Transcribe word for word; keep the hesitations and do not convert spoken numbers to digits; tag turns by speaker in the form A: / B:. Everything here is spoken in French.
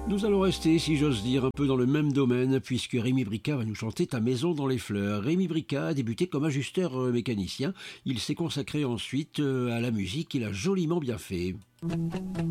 A: Nous allons rester, si j'ose dire, un peu dans le même domaine, puisque Rémi Brica va nous chanter Ta maison dans les fleurs. Rémi Brica a débuté comme ajusteur euh, mécanicien. Il s'est consacré ensuite euh, à la musique, il a joliment bien fait.